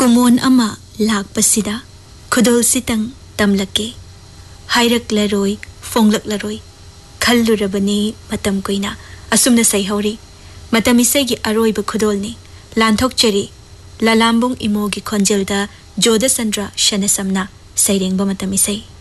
कुमोन अमा लाकपसिदा खुदोल सितंग तमलके हाइरक्लरोय फोंगलक्लरोय खल्लुरबनी मतम कोइना असुमना सैहौरी मतम इसेगी अरोइब खुदोलनी लांथोकचरी ललाम्बुंग इमोगी खोंजेलदा जोदा संद्रा शनसमना सैरेंग मतम इसे